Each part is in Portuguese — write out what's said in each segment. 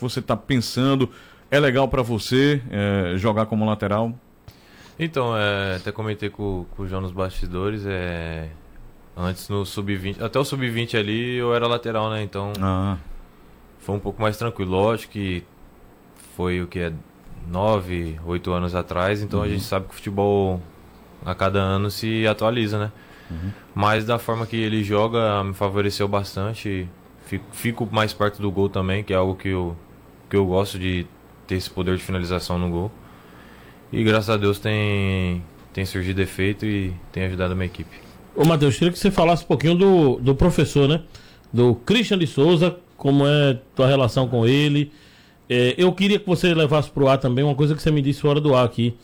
você está pensando? É legal para você jogar como lateral? Então, até comentei com o João nos bastidores, antes no Sub-20, até o Sub-20 ali eu era lateral, né? Então foi um pouco mais tranquilo. Lógico que foi o que 9, 8 anos atrás, então a gente sabe que o futebol a cada ano se atualiza, né? Mas da forma que ele joga me favoreceu bastante. Fico mais perto do gol também, que é algo que eu gosto de ter esse poder de finalização no gol. E graças a Deus tem surgido efeito e tem ajudado a minha equipe. Ô Matheus, queria que você falasse um pouquinho do professor, né? Do Christian de Souza, como é tua relação com ele. Eu queria que você levasse pro ar também uma coisa que você me disse fora do ar aqui.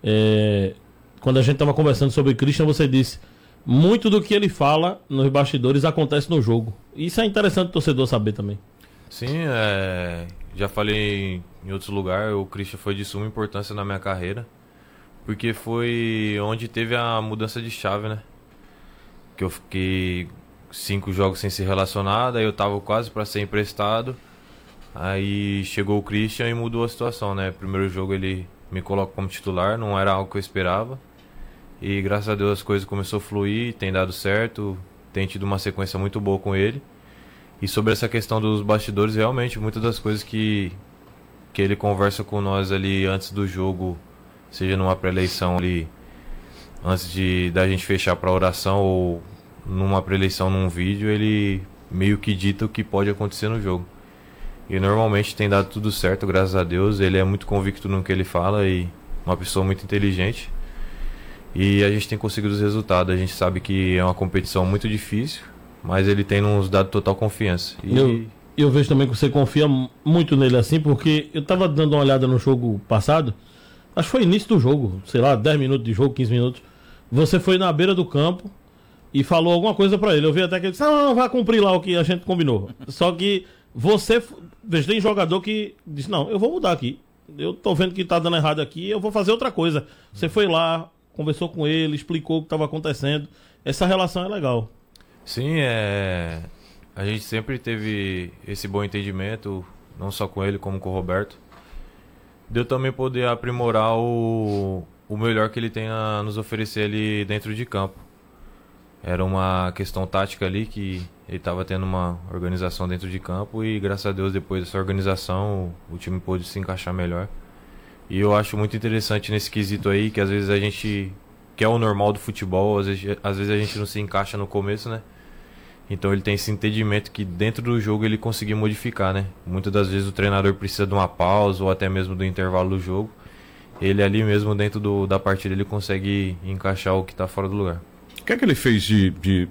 Quando a gente estava conversando sobre o Christian, você disse: muito do que ele fala nos bastidores acontece no jogo. Isso é interessante o torcedor saber também. Sim, já falei em outros lugares, o Christian foi de suma importância na minha carreira, porque foi onde teve a mudança de chave, né? Que eu fiquei 5 jogos sem ser relacionado, aí eu tava quase para ser emprestado, aí chegou o Christian e mudou a situação, né? Primeiro jogo ele me coloca como titular, não era algo que eu esperava, e graças a Deus as coisas começaram a fluir, tem dado certo, tem tido uma sequência muito boa com ele. E sobre essa questão dos bastidores, realmente, muitas das coisas que ele conversa com nós ali antes do jogo, seja numa pré-eleição ali, antes da gente fechar para oração, ou numa pré-eleição num vídeo, ele meio que dita o que pode acontecer no jogo. E normalmente tem dado tudo certo, graças a Deus. Ele é muito convicto no que ele fala e uma pessoa muito inteligente. E a gente tem conseguido os resultados. A gente sabe que é uma competição muito difícil, mas ele tem nos dado total confiança. Eu vejo também que você confia muito nele assim, porque eu tava dando uma olhada no jogo passado, acho que foi início do jogo, sei lá, 10 minutos de jogo, 15 minutos. Você foi na beira do campo e falou alguma coisa pra ele. Eu vi até que ele disse: não, vai cumprir lá o que a gente combinou. Só que você, veja, tem jogador que disse: não, eu vou mudar aqui. Eu tô vendo que tá dando errado aqui, eu vou fazer outra coisa. Você foi lá, conversou com ele, explicou o que estava acontecendo. Essa relação é legal. Sim, a gente sempre teve esse bom entendimento, não só com ele, como com o Roberto. De eu também poder aprimorar o melhor que ele tem a nos oferecer ali dentro de campo. Era uma questão tática ali, que ele estava tendo uma organização dentro de campo e graças a Deus depois dessa organização o time pôde se encaixar melhor. E eu acho muito interessante nesse quesito aí, que às vezes a gente quer o normal do futebol, às vezes a gente não se encaixa no começo, né? Então ele tem esse entendimento que dentro do jogo ele conseguir modificar, né? Muitas das vezes o treinador precisa de uma pausa ou até mesmo do intervalo do jogo. Ele ali mesmo dentro da partida ele consegue encaixar o que está fora do lugar. O que é que ele fez de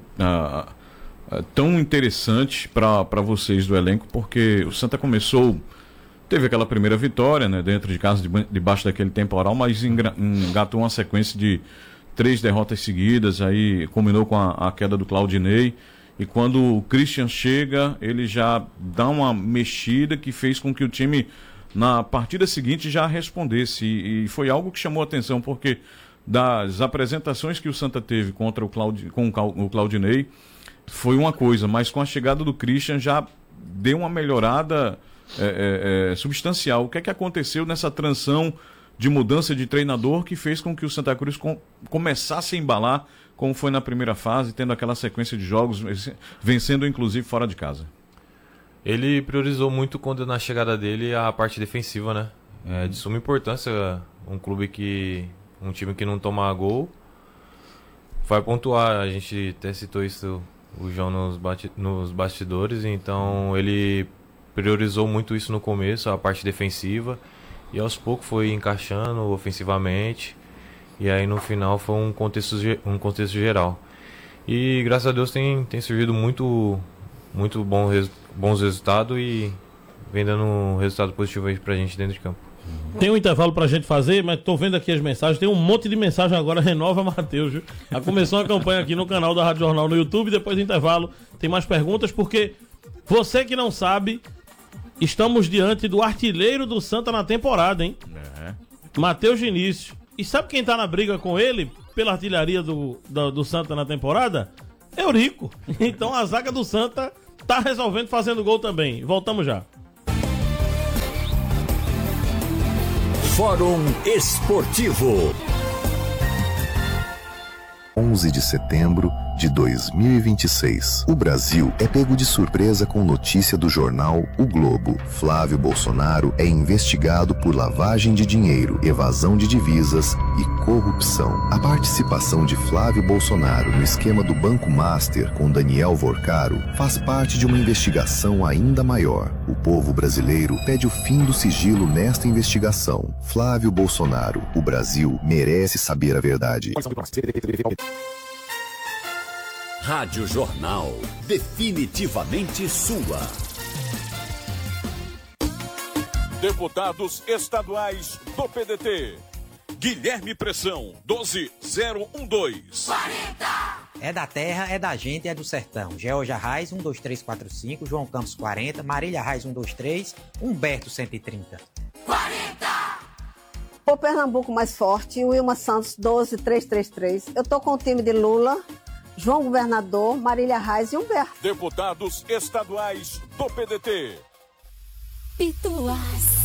tão interessante para vocês do elenco? Porque o Santa teve aquela primeira vitória, né, dentro de casa, debaixo daquele temporal, mas engatou uma sequência de 3 derrotas seguidas, aí combinou com a queda do Claudinei. E quando o Christian chega, ele já dá uma mexida que fez com que o time, na partida seguinte, já respondesse. E foi algo que chamou a atenção, porque das apresentações que o Santa teve contra o Claudinei, foi uma coisa, mas com a chegada do Christian já deu uma melhorada substancial. O que é que aconteceu nessa transição de mudança de treinador que fez com que o Santa Cruz começasse a embalar, como foi na primeira fase, tendo aquela sequência de jogos, vencendo inclusive fora de casa? Ele priorizou muito quando na chegada dele a parte defensiva, né? É de suma importância um time que não toma gol vai pontuar. A gente até citou isso, o João nos bastidores, então ele priorizou muito isso no começo, a parte defensiva, e aos poucos foi encaixando ofensivamente, e aí no final foi um contexto geral. E graças a Deus tem surgido muito bons resultados e vem dando um resultado positivo aí pra gente dentro de campo. Tem um intervalo pra gente fazer, mas tô vendo aqui as mensagens. Tem um monte de mensagem agora. Renova Matheus, viu? Já começou a campanha aqui no canal da Rádio Jornal no YouTube. Depois do intervalo tem mais perguntas, porque você que não sabe, estamos diante do artilheiro do Santa na temporada, hein? Matheus Diniz. E sabe quem tá na briga com ele pela artilharia do Santa na temporada? Eurico. Então a zaga do Santa tá resolvendo fazendo gol também. Voltamos já. Fórum Esportivo. 11 de setembro de 2026. O Brasil é pego de surpresa com notícia do jornal O Globo. Flávio Bolsonaro é investigado por lavagem de dinheiro, evasão de divisas e corrupção. A participação de Flávio Bolsonaro no esquema do Banco Master com Daniel Vorcaro faz parte de uma investigação ainda maior. O povo brasileiro pede o fim do sigilo nesta investigação. Flávio Bolsonaro, o Brasil merece saber a verdade. Rádio Jornal, definitivamente sua. Deputados estaduais do PDT. Guilherme Pressão, 12012. 40! É da terra, é da gente, é do sertão. Georgia Reis, 12345, João Campos 40, Marília Reis 123, Humberto 130. 40! O Pernambuco mais forte, Wilma Santos 12333. Eu tô com o time de Lula, João Governador, Marília Reis e Humberto. Deputados estaduais do PDT. Pituás.